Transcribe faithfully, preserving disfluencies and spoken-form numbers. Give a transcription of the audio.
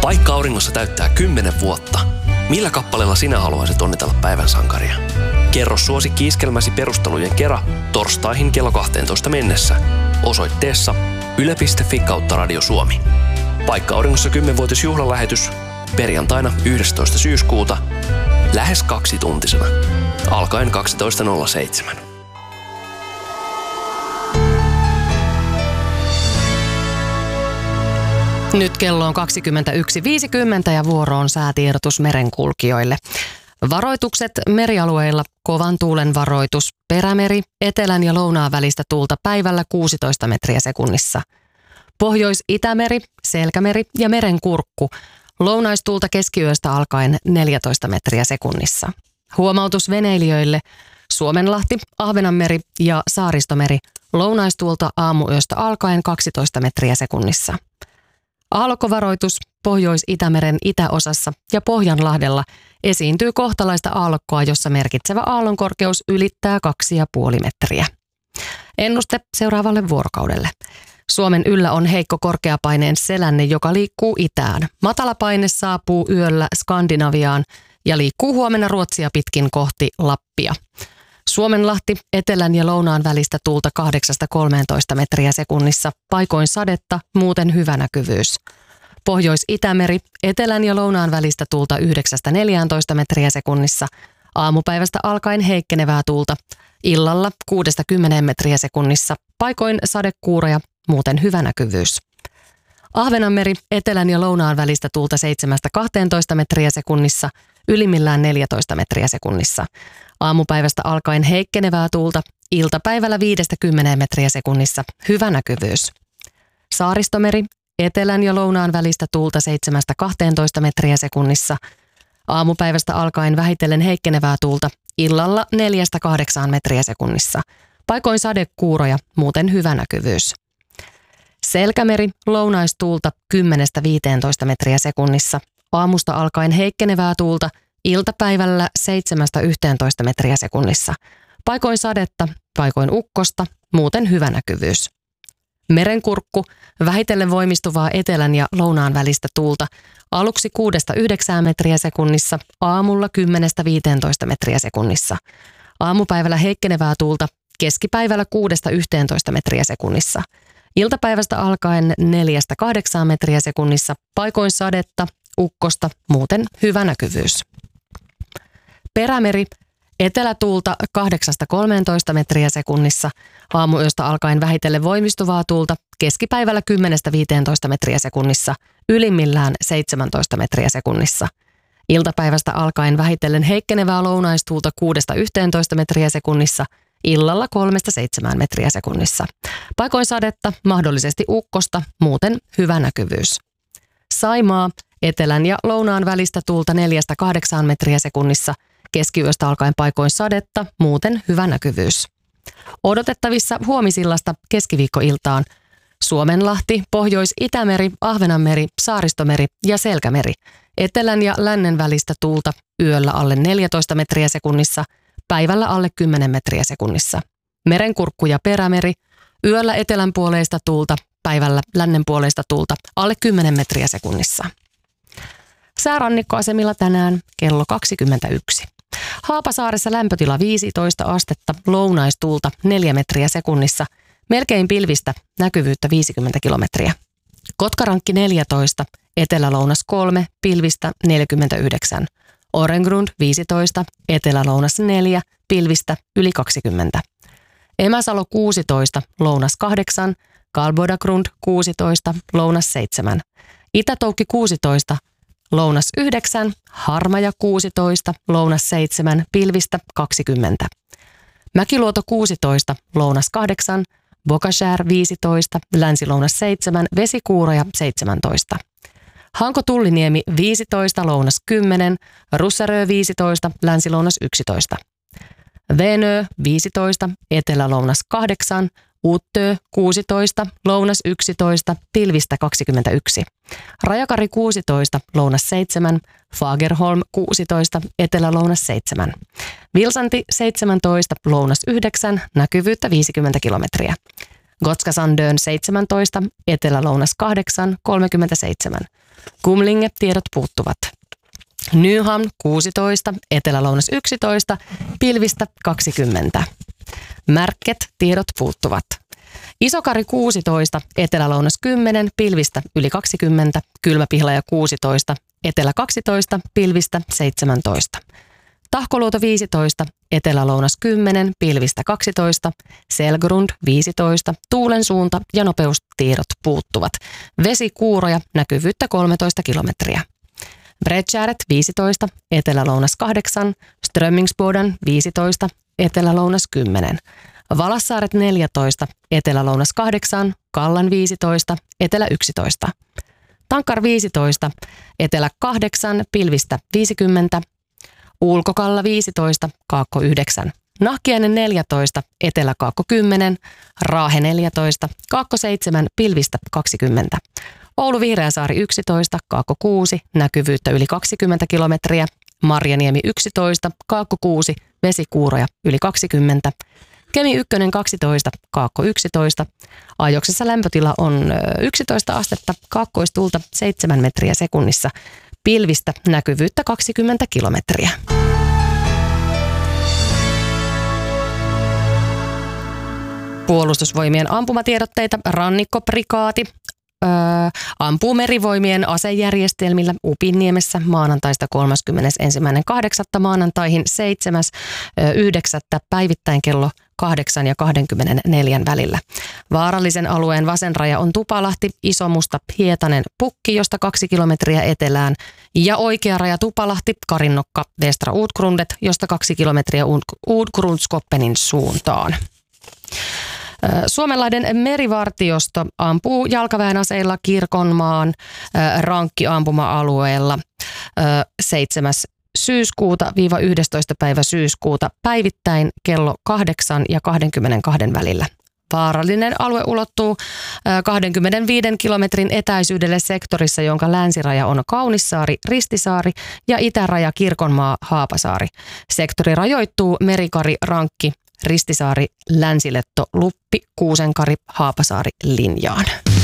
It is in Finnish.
Paikka auringossa täyttää kymmenen vuotta. Millä kappaleella sinä haluaisit onnitella päivän sankaria? Kerro suosikki iskelmäsi perustelujen kera torstaihin kello kahteentoista mennessä osoitteessa yle piste fi kautta Radio Suomi. Paikka auringossa kymmenvuotisjuhlalähetys perjantaina yhdestoista syyskuuta lähes kaksituntisena alkaen kaksitoista nolla seitsemän. Nyt kello on kaksikymmentäyksi viisikymmentä ja vuoro on säätiedotus merenkulkijoille. Varoitukset merialueilla: kovan tuulen varoitus, Perämeri, etelän ja lounaan välistä tuulta päivällä kuusitoista metriä sekunnissa. Pohjois-Itämeri, Selkämeri ja Merenkurkku, lounaistuulta keskiyöstä alkaen neljätoista metriä sekunnissa. Huomautus veneilijöille: Suomenlahti, Ahvenanmeri ja Saaristomeri, lounaistuulta aamuyöstä alkaen kaksitoista metriä sekunnissa. Aallokkovaroitus: Pohjois-Itämeren itäosassa ja Pohjanlahdella esiintyy kohtalaista aallokkoa, jossa merkitsevä aallonkorkeus ylittää kaksi pilkku viisi metriä. Ennuste seuraavalle vuorokaudelle. Suomen yllä on heikko korkeapaineen selänne, joka liikkuu itään. Matalapaine saapuu yöllä Skandinaviaan ja liikkuu huomenna Ruotsia pitkin kohti Lappia. Suomenlahti, etelän ja lounaan välistä tuulta kahdeksasta kolmeentoista metriä sekunnissa, paikoin sadetta, muuten hyvä näkyvyys. Pohjois-Itämeri, etelän ja lounaan välistä tuulta yhdeksästä neljääntoista metriä sekunnissa, aamupäivästä alkaen heikkenevää tuulta, illalla kuudesta kymmeneen metriä sekunnissa, paikoin sadekuuroja, muuten hyvä näkyvyys. Ahvenanmeri, etelän ja lounaan välistä tuulta seitsemästä kahteentoista metriä sekunnissa, ylimmillään neljätoista metriä sekunnissa. Aamupäivästä alkaen heikkenevää tuulta, iltapäivällä viidestä kymmeneen metriä sekunnissa, hyvä näkyvyys. Saaristomeri, etelän ja lounaan välistä tuulta seitsemästä kahteentoista metriä sekunnissa. Aamupäivästä alkaen vähitellen heikkenevää tuulta, illalla neljästä kahdeksaan metriä sekunnissa. Paikoin sadekuuroja, muuten hyvä näkyvyys. Selkämeri, lounaistuulta kymmenestä viiteentoista metriä sekunnissa. Aamusta alkaen heikkenevää tuulta, iltapäivällä seitsemästä yhteentoista metriä sekunnissa. Paikoin sadetta, paikoin ukkosta, muuten hyvä näkyvyys. Merenkurkku, vähitellen voimistuvaa etelän ja lounaan välistä tuulta, aluksi kuudesta yhdeksään metriä sekunnissa, aamulla kymmenestä viiteentoista metriä sekunnissa. Aamupäivällä heikkenevää tuulta, keskipäivällä kuudesta yhteentoista metriä sekunnissa. Iltapäivästä alkaen neljästä kahdeksaan metriä sekunnissa, paikoin sadetta, ukkosta, muuten hyvä näkyvyys. Perämeri, etelätuulta kahdeksasta kolmeentoista metriä sekunnissa, aamuyöstä alkaen vähitellen voimistuvaa tuulta, keskipäivällä kymmenestä viiteentoista metriä sekunnissa, ylimmillään seitsemäntoista metriä sekunnissa. Iltapäivästä alkaen vähitellen heikkenevää lounaistuulta kuudesta yhteentoista metriä sekunnissa, illalla kolmesta seitsemään metriä sekunnissa. Paikoin sadetta, mahdollisesti ukkosta, muuten hyvä näkyvyys. Saimaa, etelän ja lounaan välistä tuulta neljästä kahdeksaan metriä sekunnissa, keskiyöstä alkaen paikoin sadetta, muuten hyvä näkyvyys. Odotettavissa huomisillasta keskiviikkoiltaan: Suomenlahti, Pohjois-Itämeri, Ahvenanmeri, Saaristomeri ja Selkämeri, etelän ja lännen välistä tuulta yöllä alle neljätoista metriä sekunnissa, päivällä alle kymmenen metriä sekunnissa. Merenkurkku ja Perämeri, yöllä etelänpuoleista tuulta, päivällä lännenpuoleista tuulta alle kymmenen metriä sekunnissa. Säärannikkoasemilla tänään kello kaksikymmentäyksi. Haapasaaressa lämpötila viisitoista astetta, lounaistuulta neljä metriä sekunnissa, melkein pilvistä, näkyvyyttä viisikymmentä kilometriä. Kotkarankki neljätoista, etelä-lounas kolme, pilvistä neljäkymmentäyhdeksän. Orengrund viisitoista, etelä-lounas neljä, pilvistä yli kaksikymmentä. Emäsalo kuusitoista, lounas kahdeksan, Kalbodagrund kuusitoista, lounas seitsemän. Itätoukki kuusitoista, lounas yhdeksän, Harmaja kuusitoista, lounas seitsemän, pilvistä kaksikymmentä. Mäkiluoto kuusitoista, lounas kahdeksan, Bokashär viisitoista, länsi-lounas seitsemän, Vesikuuroja seitsemäntoista. Hanko-Tulliniemi viisitoista, lounas kymmenen, Russarö viisitoista, länsi-lounas yksitoista. Venö viisitoista, etelä-lounas kahdeksan, Uttö kuusitoista, lounas yksitoista, pilvistä kaksikymmentäyksi. Rajakari kuusitoista, lounas seitsemän, Fagerholm kuusitoista, etelä-lounas seitsemän. Vilsanti seitsemäntoista, lounas yhdeksän, näkyvyyttä viisikymmentä kilometriä. Gotska Sandön seitsemäntoista, etelä-lounas kahdeksan, kolmekymmentäseitsemän. Kumlinge tiedot puuttuvat. Nyhamn kuusitoista, Etelä-Lounas yksitoista, pilvistä kaksikymmentä. Märket tiedot puuttuvat. Isokari kuusitoista, Etelä-Lounas kymmenen, pilvistä yli kaksikymmentä, Kylmäpihlaja kuusitoista, Etelä kaksitoista, pilvistä seitsemäntoista. Tahkoluoto viisitoista, Etelä-Lounas kymmenen, pilvistä kaksitoista, Selgrund viisitoista, tuulen suunta ja nopeustiedot puuttuvat. Vesikuuroja, näkyvyyttä kolmetoista kilometriä. Bredgäret viisitoista, Etelä-Lounas kahdeksan, Strömmingsboden viisitoista, Etelä-Lounas kymmenen. Valassaaret neljätoista, Etelä-Lounas kahdeksan, Kallan viisitoista, Etelä yksitoista. Tankar viisitoista, Etelä kahdeksan, pilvistä viisikymmentä. Ulkokalla viisitoista, Kaakko yhdeksän. Nahkiainen neljätoista, Etelä Kaakko kymmenen, Raahe neljätoista, Kaakko seitsemän, pilvistä kaksikymmentä. Oulu Vihreäsaari yksitoista, Kaakko kuusi, näkyvyyttä yli kaksikymmentä kilometriä. Marjaniemi yksitoista, Kaakko kuusi, vesikuuroja yli kaksikymmentä. Kemi ykkönen kaksitoista, Kaakko yksitoista. Ajoksessa lämpötila on yksitoista astetta, kaakkoistuulta seitsemän metriä sekunnissa. Pilvistä näkyvyyttä kaksikymmentä kilometriä. Puolustusvoimien ampumatiedotteita. Rannikkoprikaati öö, ampuu merivoimien asejärjestelmillä Upinniemessä maanantaista kolmaskymmenesensimmäinen kahdeksatta maanantaihin seitsemäs yhdeksättä päivittäin kello kahdeksan ja kaksikymmentäneljä välillä. Vaarallisen alueen vasen raja on Tupalahti, Isomusta, Hietanen, Pukki, josta kaksi kilometriä etelään, ja oikea raja Tupalahti, Karinnokka, Västra Utgrundet, josta kaksi kilometriä Utgrundskoppenin suuntaan. Suomenlahden merivartiosto ampuu jalkaväen aseilla Kirkonmaan rankkiampuma-alueella seitsemäs syyskuuta viiva yhdestoista päivä syyskuuta päivittäin kello kahdeksan ja kaksikymmentäkaksi välillä. Vaarallinen alue ulottuu kaksikymmentäviiden kilometrin etäisyydelle sektorissa, jonka länsiraja on Kaunissaari, Ristisaari ja itäraja Kirkonmaa, Haapasaari. Sektori rajoittuu Merikari, Rankki, Ristisaari, Länsiletto, Luppi, Kuusenkari, Haapasaari linjaan.